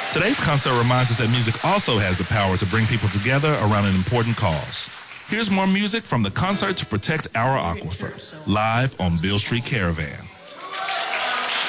Today's concert reminds us that music also has the power to bring people together around an important cause. Here's more music from the Concert to Protect Our Aquifer, live on Beale Street Caravan.